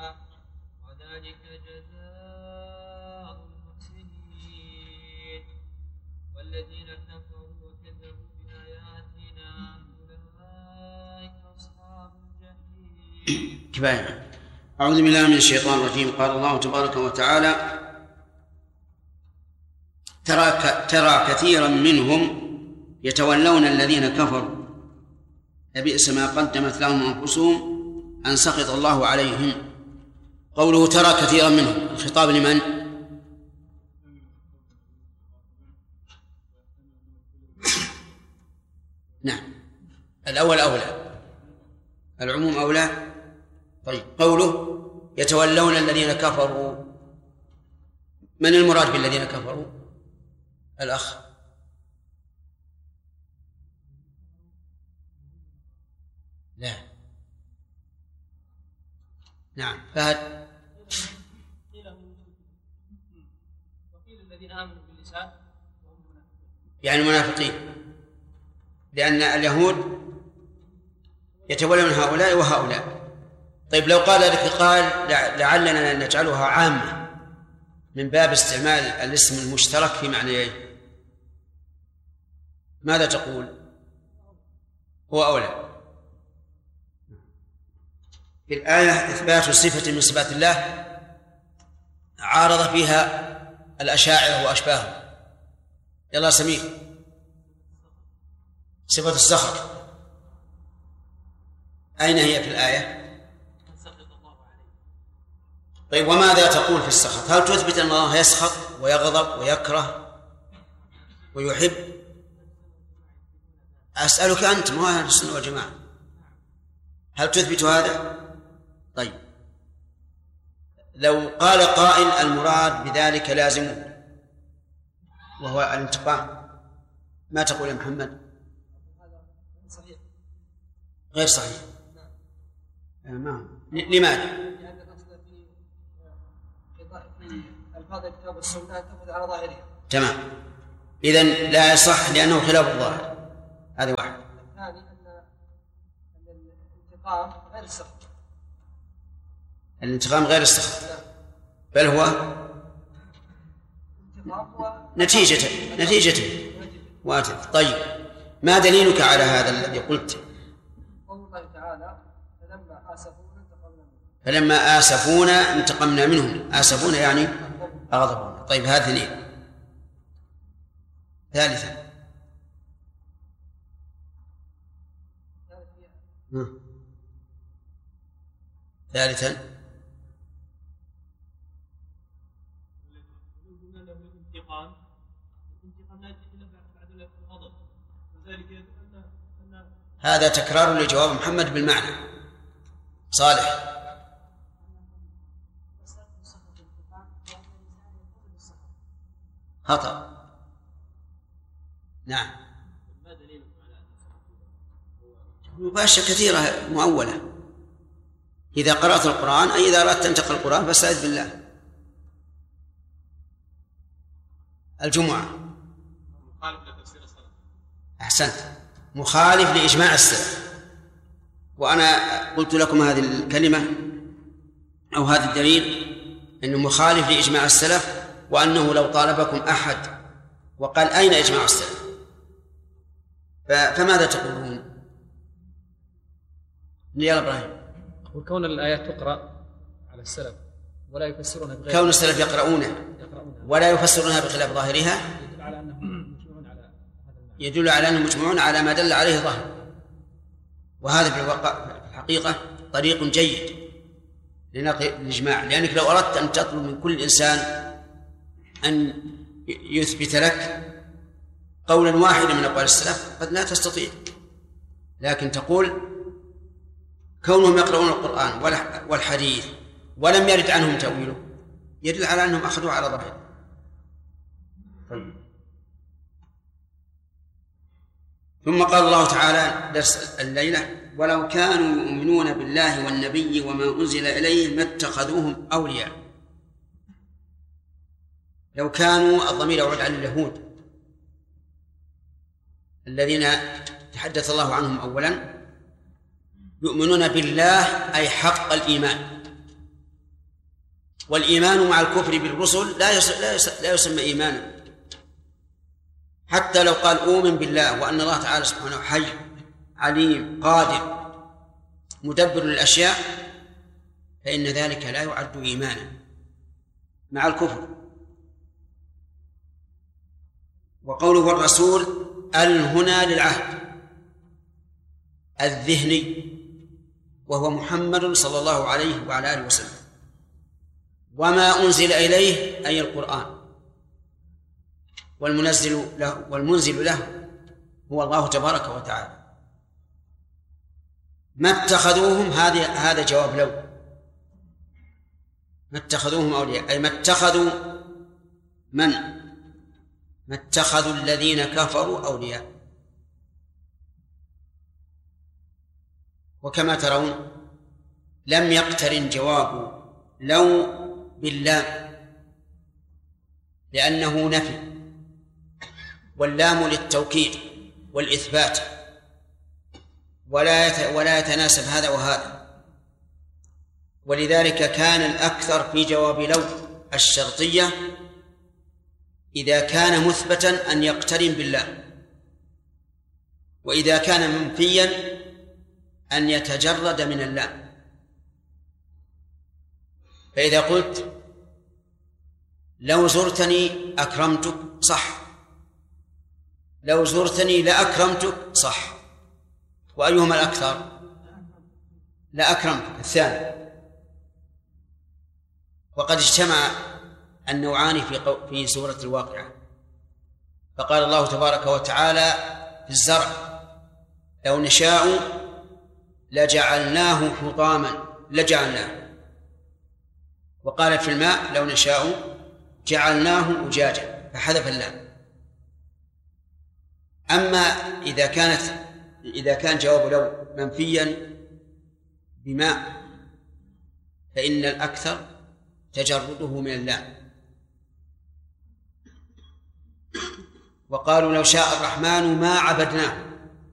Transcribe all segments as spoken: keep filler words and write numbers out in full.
وذلك جزاء المحسنين والذين كفروا وكذبوا بآياتنا أولئك أصحاب الجحيم. كفاية. أعوذ بالله من الشيطان الرجيم. قال الله تبارك وتعالى: ترى ترى كثيرا منهم يتولون الذين كفروا لبئس ما قدمت لهم أنفسهم أن سخط الله عليهم. قوله ترى كثيرا منهم، الخطاب لمن؟ نعم، الأول أولى، العموم أولى. طيب، قوله يتولون الذين كفروا، من المراد بالذين كفروا؟ الأخ. لا. نعم، فهد. وقيل الذين آمنوا باللسان يعني المنافقين، لأن اليهود يتولون هؤلاء وهؤلاء. طيب، لو قال لك قال لعلنا نجعلها عامة من باب استعمال الاسم المشترك في معنيين، ماذا تقول؟ هو أولى. في الآية إثبات صفة من صفات الله عارض فيها الأشاعرة وأشباههم. يلا سمير، صفة السخط أين هي في الآية؟ طيب، وماذا تقول في السخط؟ هل تثبت أن الله يسخط ويغضب ويكره ويحب؟ أسألك أنت، ما هو أهل السنة والجماعة، هل تثبت هذا؟ طيب، لو قال قائل المراد بذلك لازم وهو الانتقام، ما تقول يا محمد؟ صحيح. غير صحيح. ما لماذا؟ لأن الأصل في ألفاظ الكتاب والسنة تأخذ على ظاهرها. تمام، إذن لا يصح لأنه خلاف الظاهر. هذا واحد. الثاني أن الانتقام غير السخط. الانتقام غير السخط، بل هو نتيجة نتيجة واجب. طيب، ما دليلك على هذا الذي قلت؟ قول الله تعالى: فلما آسفونا انتقمنا منهم. فلما آسفونا انتقمنا منهم. آسفونا يعني أغضبونا. طيب، هذا اثنين. ثالثا، ثالثا هذا تكرار لجواب محمد بالمعنى. صالح. خطأ. نعم، مباشرة كثيرة مؤولة. إذا قرأت القرآن أي إذا أردت أن تقرأ القرآن فاستعذ بالله. الجمعة أحسنت، مخالف لإجماع السلف. وأنا قلت لكم هذه الكلمة أو هذا الدليل أنه مخالف لإجماع السلف، وأنه لو طالبكم أحد وقال أين إجماع السلف فماذا تقولون؟ يا إبراهيم. وكون الآيات تقرأ على السلف ولا يفسرونها بغير، كون السلف يقرؤونها ولا يفسرونها بخلاف ظاهرها يدل على أنهم مجمعون على هذا المعنى. يدل على أنهم مجمعون على ما دل عليه ظاهر. وهذا في الحقيقة طريق جيد لنقل الإجماع، لأنك لو أردت أن تطلب من كل إنسان أن يثبت لك قولا واحدا من أقوال السلف قد لا تستطيع، لكن تقول كونهم يقرؤون القرآن والحديث ولم يرد عنهم تأويله يدل على أنهم أخذوا على ظاهره. ثم قال الله تعالى درس الليلة: ولو كانوا يؤمنون بالله والنبي وما أنزل إليه ما اتخذوهم أولياء. لو كانوا، الضمير يعود على اليهود الذين تحدث الله عنهم أولا، يؤمنون بالله أي حق الإيمان، والإيمان مع الكفر بالرسل لا لا يسمى إيمانا، حتى لو قال أؤمن بالله وأن الله تعالى سبحانه حي عليم قادر مدبر للأشياء، فإن ذلك لا يعد إيمانا مع الكفر. وقوله الرسول ال هنا للعهد الذهني، وهو محمد صلى الله عليه وعلى آله وسلم، وما أنزل إليه أي القرآن، والمنزل له والمنزل له هو الله تبارك وتعالى. ما اتخذوهم هذا هذا جواب لو، ما اتخذوهم أولياء أي ما اتخذوا من ما اتخذوا الذين كفروا أولياء. وكما ترون لم يقترن جواب لو باللام لأنه نفي، واللام للتوكيد والإثبات، ولا ولا يتناسب هذا وهذا، ولذلك كان الأكثر في جواب لو الشرطية إذا كان مثبتا أن يقترن بالله، وإذا كان منفيا أن يتجرد من اللام. فإذا قلت لو زرتني أكرمتك صح، لو زرتني لأكرمتك صح، وأيهما الأكثر؟ لأكرمتك الثاني. وقد اجتمع النوعان في في سورة الواقعة، فقال الله تبارك وتعالى في الزرع لو نشاء لجعلناه حطاما لجعلناه، وقال في الماء لو نشاء جعلناه أجاجا فحذف اللام. أما إذا كانت إذا كان جواب لو منفيا بماء فإن الأكثر تجرده من اللام. وقالوا لو شاء الرحمن ما عبدناه،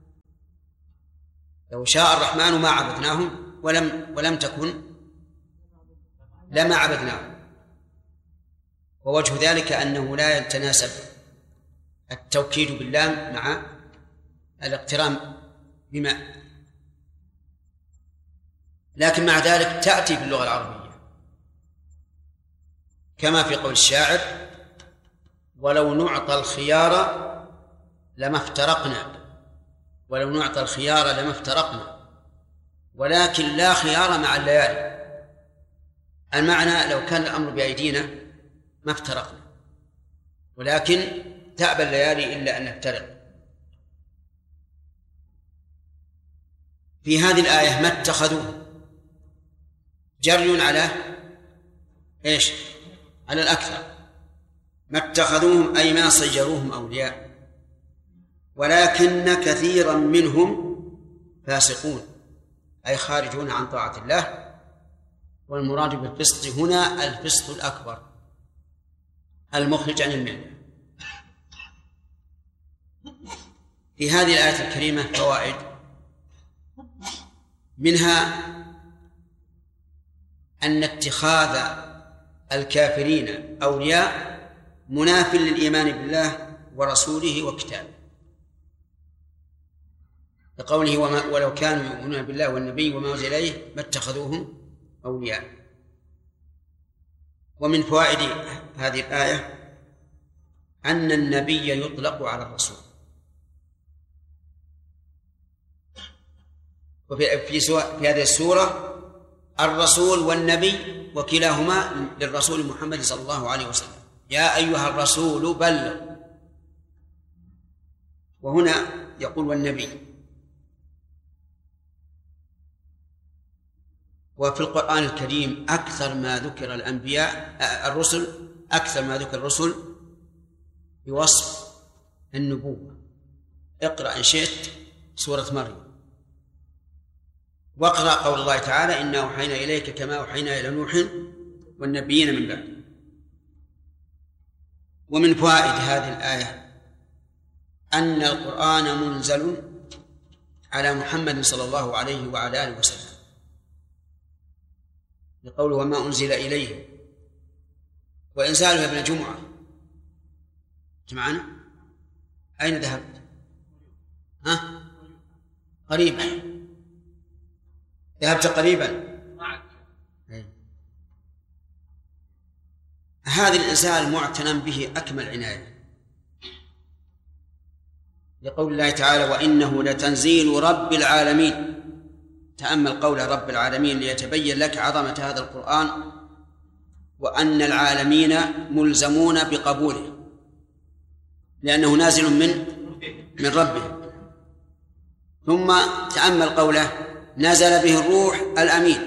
لو شاء الرحمن ما عبدناهم ولم ولم تكن لما عبدناهم. ووجه ذلك أنه لا يتناسب التوكيد باللام مع الاقتران بما، لكن مع ذلك تأتي في اللغة العربية كما في قول الشاعر ولو نعطى الخيار لما افترقنا، ولو نعطى الخيار لما افترقنا ولكن لا خيار مع الليالي. المعنى لو كان الأمر بأيدينا ما افترقنا، ولكن تأبى الليالي إلا أن نفترق. في هذه الآية ما اتخذوه جري على إيش؟ على الأكثر. ما اتخذوهم أي ما صيروهم أولياء، ولكن كثيرا منهم فاسقون أي خارجون عن طاعة الله. والمراد بالفسق هنا الفسق الأكبر المخرج عن الملة. في هذه الآية الكريمة فوائد، منها أن اتخاذ الكافرين أولياء مناف للإيمان بالله ورسوله وكتابه، لقوله وما ولو كانوا يؤمنون بالله والنبي وما أنزل إليه ما اتخذوهم أولياء. ومن فوائد هذه الآية أن النبي يطلق على الرسول، وفي في, في هذه السورة الرسول والنبي وكلاهما للرسول محمد صلى الله عليه وسلم، يا أيها الرسول بلغ. وهنا يقول والنبي. وفي القرآن الكريم أكثر ما ذكر الأنبياء الرسل أكثر ما ذكر الرسل بوصف النبوة. اقرأ إن شئت سورة مريم، واقرأ قول الله تعالى إنا أوحينا إليك كما أوحينا إلى نوح والنبيين من بعد. ومن فوائد هذه الآية أن القرآن منزل على محمد صلى الله عليه وعلى آله وسلم، لقوله وما أنزل إليه وإنزاله ابن جمعة معنا. أين ذهبت؟ ها؟ قريبا ذهبت قريبا. هذا الإنسان معتنى به أكمل عناية، لقول الله تعالى وإنه لتنزيل رب العالمين. تأمل قول رب العالمين ليتبين لك عظمة هذا القرآن، وأن العالمين ملزمون بقبوله لأنه نازل من من ربه. ثم تأمل قوله نزل به الروح الأمين.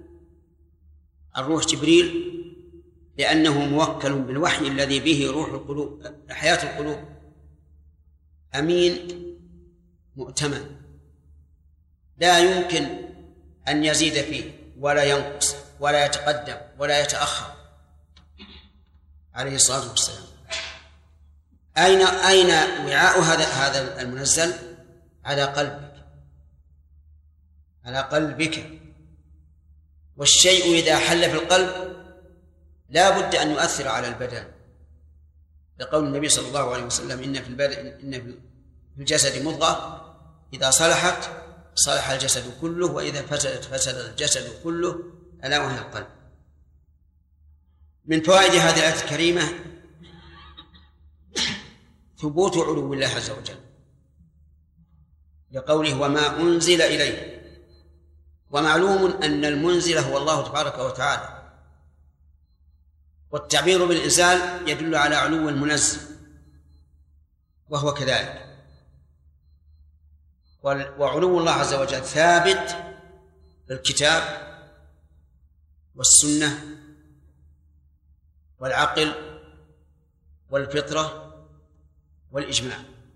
الروح جبريل لأنه موكل بالوحي الذي به روح القلوب، حياة القلوب. أمين مؤتمن لا يمكن أن يزيد فيه ولا ينقص ولا يتقدم ولا يتأخر عليه الصلاة والسلام. أين أين وعاء هذا هذا المنزل؟ على قلبك، على قلبك. والشيء إذا حل في القلب لا بد أن يؤثر على البدن، لقول النبي صلى الله عليه وسلم إن في البدن إن في الجسد مضغة إذا صلحت صلح الجسد كله وإذا فسدت فسد الجسد كله ألا وهي القلب. من فوائد هذه الآية الكريمة ثبوت علو الله عز وجل، لقوله وما أنزل إليه. ومعلوم أن المنزل هو الله تبارك وتعالى، والتعبير بالإنزال يدل على علو المنزل وهو كذلك. وعلو الله عز وجل ثابت بالكتاب والسنة والعقل والفطرة والإجماع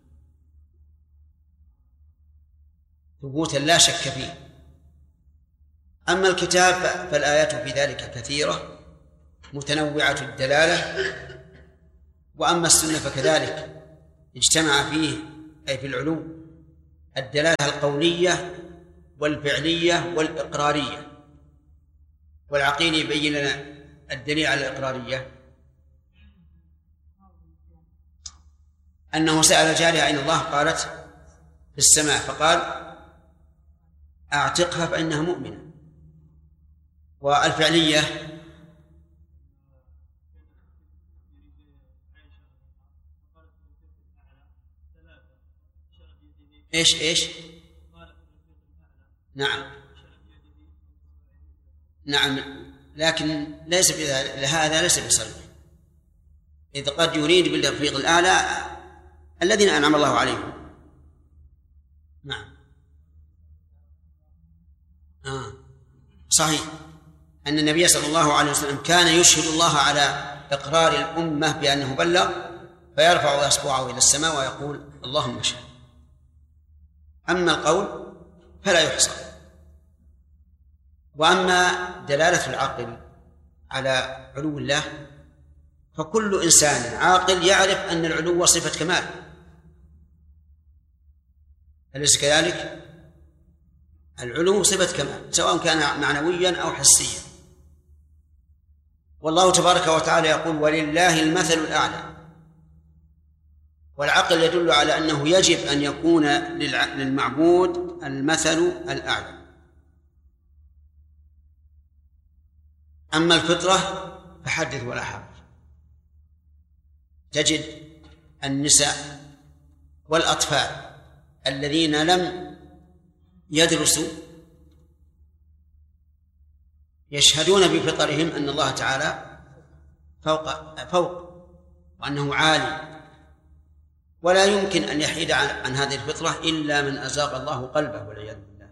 ثبوتا لا شك فيه. أما الكتاب فالآيات في ذلك كثيرة متنوعة الدلالة، وأما السنة فكذلك اجتمع فيه أي في العلو الدلالة القولية والفعلية والإقرارية. والعقيل يبين لنا الدليل على الإقرارية أنه سأل جارية أين الله؟ قالت في السماء، فقال أعتقها فإنها مؤمنة. والفعلية إيش إيش نعم نعم لكن ليس هذا ليس بصريح، إذ قد يريد بالرفيق الأعلى الذين أنعم الله عليهم. نعم آه. صحيح أن النبي صلى الله عليه وسلم كان يشهد الله على إقرار الأمة بأنه بلغ، فيرفع أصبعه إلى السماء ويقول اللهم اشهد. أما القول فلا يحصى. وأما دلالة العقل على علو الله فكل إنسان عاقل يعرف أن العلو صفة كمال، أليس كذلك؟ العلو صفة كمال سواء كان معنويا أو حسيا. والله تبارك وتعالى يقول ولله المثل الأعلى، والعقل يدل على أنه يجب أن يكون للمعبود المثل الأعلى. أما الفطرة فحدث ولا حرج، تجد النساء والأطفال الذين لم يدرسوا يشهدون بفطرهم أن الله تعالى فوق فوق وأنه عالي، ولا يمكن أن يحيد عن, عن هذه الفطرة إلا من أزاغ الله قلبه والعياذ بالله.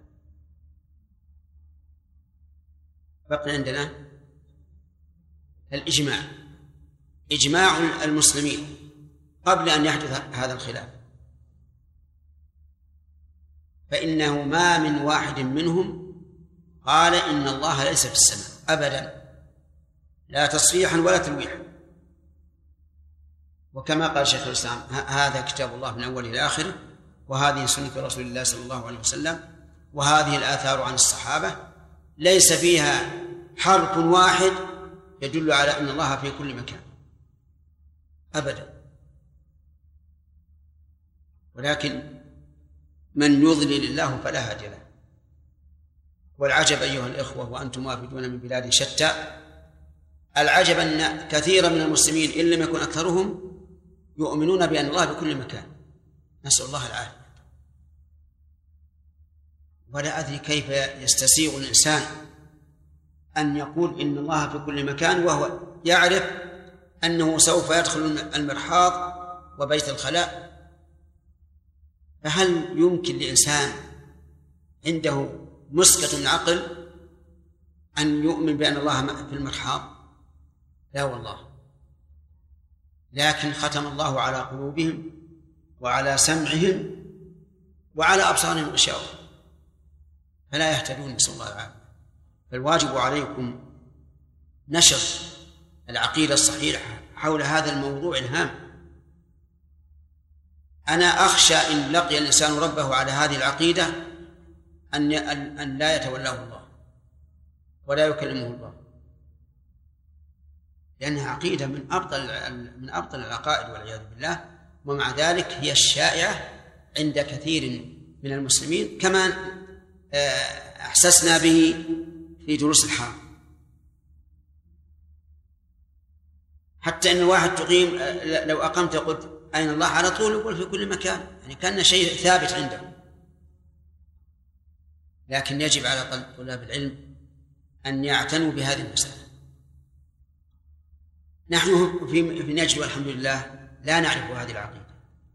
بقي عندنا الإجماع، إجماع المسلمين قبل أن يحدث هذا الخلاف، فإنه ما من واحد منهم قال إن الله ليس في السماء أبدا، لا تصريحا ولا تلويحا. وكما قال شيخ الإسلام هذا كتاب الله من أوله إلى آخره، وهذه سنة رسول الله صلى الله عليه وسلم، وهذه الآثار عن الصحابة، ليس فيها حرف واحد يدل على أن الله في كل مكان أبدا. ولكن من يضلل الله فلا هادي له. والعجب أيها الإخوة وأنتم وافدون من بلاد شتى، العجب أن كثيرا من المسلمين إن لم يكن أكثرهم يؤمنون بأن الله بكل مكان، نسأل الله العافية. ولا أدري كيف يستسيغ الإنسان أن يقول إن الله في كل مكان وهو يعرف أنه سوف يدخل المرحاض وبيت الخلاء. فهل يمكن لإنسان عنده مسكة عقل أن يؤمن بأن الله في المرحاض؟ لا والله. لكن ختم الله على قلوبهم وعلى سمعهم وعلى أبصارهم غشاوة فلا يهتدون، نسأل الله العافية. فالواجب عليكم نشر العقيدة الصحيحة حول هذا الموضوع الهام. أنا أخشى إن لقي الإنسان ربه على هذه العقيدة أن أن لا يتولاه الله ولا يكلمه الله، لأنها عقيدة من أبطل من أبطل العقائد والعياذ بالله، ومع ذلك هي الشائعة عند كثير من المسلمين كما أحسسنا به في دروس الحرم. حتى إن الواحد تقيم لو أقمت قلت أين الله على طول يقول في كل مكان، يعني كان شيء ثابت عنده. لكن يجب على طلاب العلم أن يعتنوا بهذه المسألة. نحن في نجد والحمد لله لا نعرف هذه العقيدة،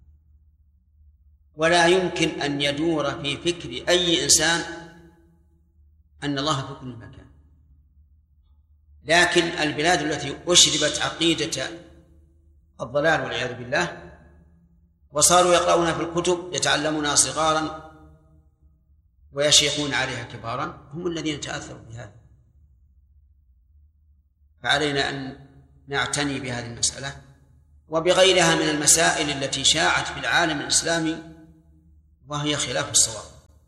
ولا يمكن أن يدور في فكر أي إنسان أن الله في كل مكان. لكن البلاد التي أشربت عقيدة الضلال والعياذ بالله وصاروا يقرؤون في الكتب يتعلمونها صغارا ويشيخون عليها كبارا هم الذين تأثروا بهذا. فعلينا أن نعتني بهذه المسألة وبغيرها من المسائل التي شاعت في العالم الإسلامي وهي خلاف الصواب.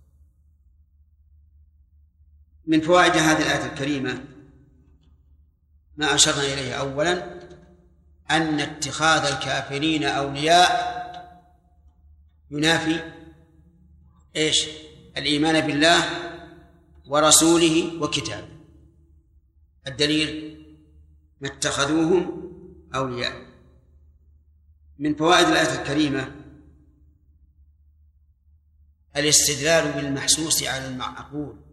من فوائد هذه الآية الكريمة ما أشرنا إليه أولا أن اتخاذ الكافرين أولياء ينافي إيش؟ الإيمان بالله ورسوله وكتابه. الدليل ما اتخذوهم أولياء. من فوائد الآية الكريمة الاستدلال بالمحسوس على المعقول.